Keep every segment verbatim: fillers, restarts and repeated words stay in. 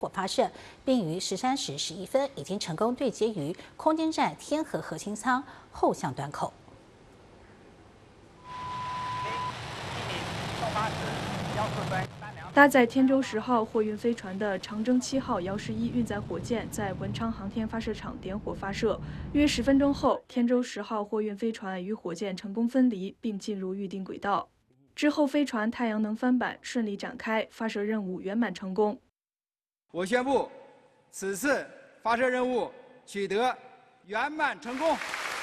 火发射，并于十三时十一分已经成功对接于空间站天河核心舱后向端口。 搭载天舟十号货运飞船的长征七号遥十一运载火箭在文昌航天发射场点火发射，约十分钟后，天舟十号货运飞船与火箭成功分离，并进入预定轨道。之后，飞船太阳能帆板顺利展开，发射任务圆满成功。 我宣布，此次发射任务取得圆满成功。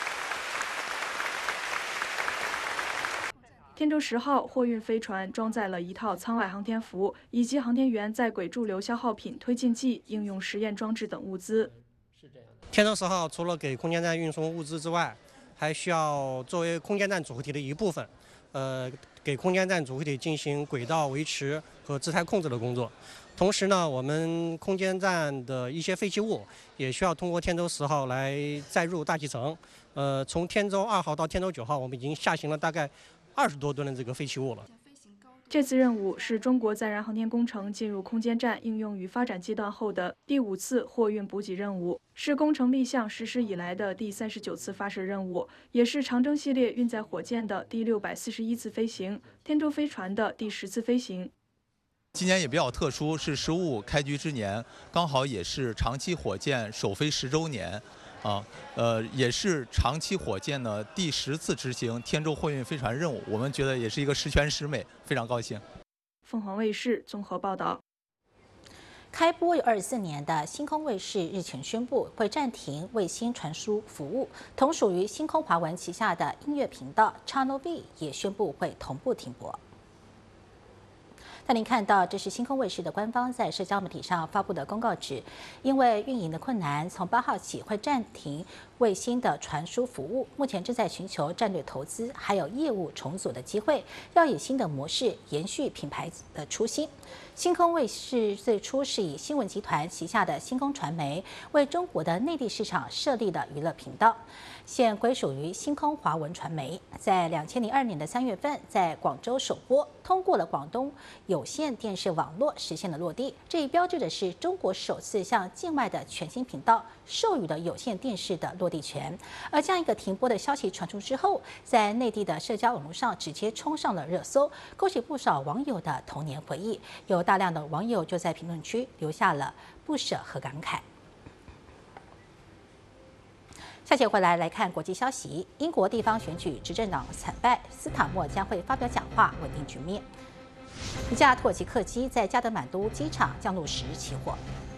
天舟十号货运飞船装载了一套舱外航天服以及航天员在轨驻留消耗品推进剂、应用实验装置等物资。 天舟十号除了给空间站运送物资之外，还需要作为空间站主体的一部分，呃，给空间站主体进行轨道维持和姿态控制的工作。同时呢，我们空间站的一些废弃物也需要通过天舟十号来载入大气层。呃，从天舟二号到天舟九号，我们已经下行了大概 二十多吨的这个废弃物了。 这次任务是中国载人航天工程进入空间站应用与发展阶段后的第五次货运补给任务，是工程立项实施以来的第三十九次发射任务，也是长征系列运载火箭的第六百四十一次飞行，天舟飞船的第十次飞行。 今年也比较特殊，是十五开局之年，刚好也是长期火箭首飞十周年，啊，呃，也是长期火箭呢第十次执行天舟货运飞船任务，我们觉得也是一个十全十美，非常高兴。 凤凰卫视综合报道。 开播有二十四年的星空卫视日前宣布会暂停卫星传输服务，同属于星空华文旗下的音乐频道 Channel V 也宣布会同步停播。 那您看到，这是星空卫视的官方在社交媒体上发布的公告指，因为运营的困难，从八号起会暂停卫星的传输服务。目前正在寻求战略投资还有业务重组的机会，要以新的模式延续品牌的初心。星空卫视最初是以新闻集团旗下的星空传媒为中国的内地市场设立的娱乐频道，现归属于星空华文传媒。在两千零二年的三月份，在广州首播，通过了广东有线电视网络实现了落地，这也标志的是中国首次向境外的全新频道授予了有线电视的落地权。而这样一个停播的消息传出之后，在内地的社交网络上直接冲上了热搜，勾起不少网友的童年回忆。有大量的网友就在评论区留下了不舍和感慨。下节回来来看国际消息，英国地方选举执政党惨败，斯塔默将会发表讲话稳定局面。一架土耳其客机在加德满都机场降落时起火。